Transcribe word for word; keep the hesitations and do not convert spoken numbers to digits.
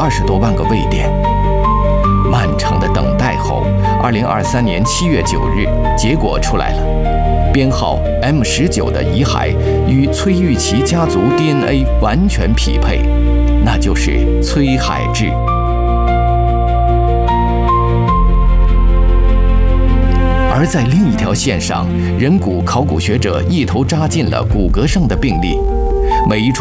二十多万个位点。漫长的等待后，二零二三年七月九日，结果出来了，编号 M 十九的遗骸与崔玉琪家族 D N A 完全匹配，那就是崔海志。而在另一条线上，人骨考古学者一头扎进了骨骼上的病例，每一处